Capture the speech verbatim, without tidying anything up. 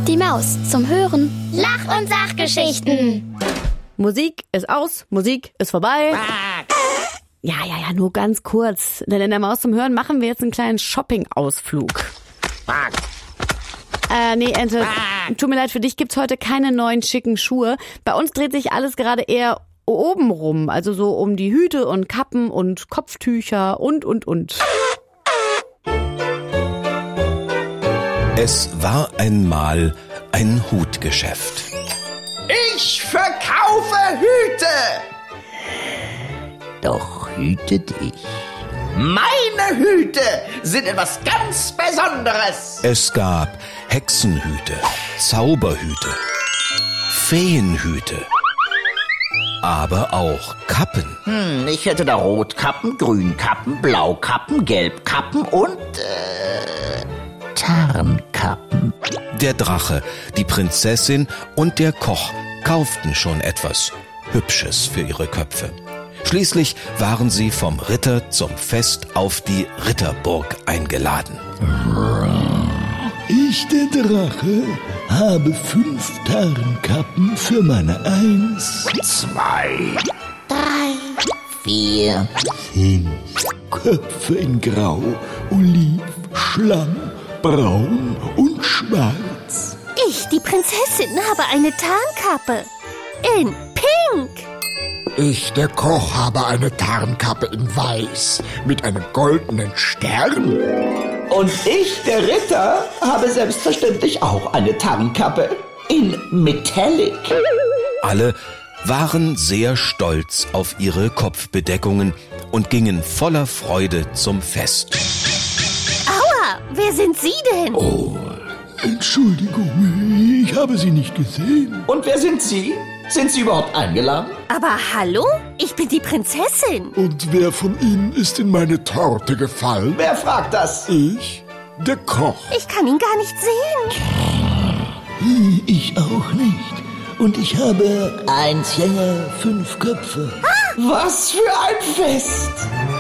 Die Maus zum Hören. Lach- und Sachgeschichten. Musik ist aus, Musik ist vorbei. Ja, ja, ja, nur ganz kurz. Denn in der Maus zum Hören machen wir jetzt einen kleinen Shopping-Ausflug. Äh, nee, Ente, tut mir leid, für dich gibt's heute keine neuen schicken Schuhe. Bei uns dreht sich alles gerade eher oben rum. Also so um die Hüte und Kappen und Kopftücher und, und, und. Es war einmal ein Hutgeschäft. Ich verkaufe Hüte! Doch hütet ich. Meine Hüte sind etwas ganz Besonderes. Es gab Hexenhüte, Zauberhüte, Feenhüte, aber auch Kappen. Hm, ich hätte da Rotkappen, Grünkappen, Blaukappen, Gelbkappen und äh, Tarnkappen. Der Drache, die Prinzessin und der Koch kauften schon etwas Hübsches für ihre Köpfe. Schließlich waren sie vom Ritter zum Fest auf die Ritterburg eingeladen. Ich, der Drache, habe fünf Tarnkappen für meine Eins, Zwei, drei, vier, fünf Köpfe in Grau, Oliv, Schlamm, Braun und Schwarz. Ich, die Prinzessin, habe eine Tarnkappe in Pink. Ich, der Koch, habe eine Tarnkappe in Weiß mit einem goldenen Stern. Und ich, der Ritter, habe selbstverständlich auch eine Tarnkappe in Metallic. Alle waren sehr stolz auf ihre Kopfbedeckungen und gingen voller Freude zum Fest. Aua, wer sind Sie denn? Oh, Entschuldigung, ich habe Sie nicht gesehen. Und wer sind Sie? Sind Sie überhaupt eingeladen? Aber hallo, ich bin die Prinzessin. Und wer von Ihnen ist in meine Torte gefallen? Wer fragt das? Ich, der Koch. Ich kann ihn gar nicht sehen. Ich auch nicht. Und ich habe eins, ja, ja, fünf Köpfe. Was für ein Fest!